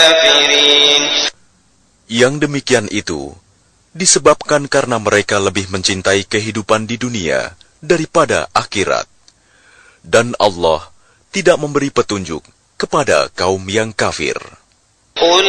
Yang demikian itu disebabkan karena mereka lebih mencintai kehidupan di dunia daripada akhirat. Dan Allah tidak memberi petunjuk kepada kaum yang kafir. قل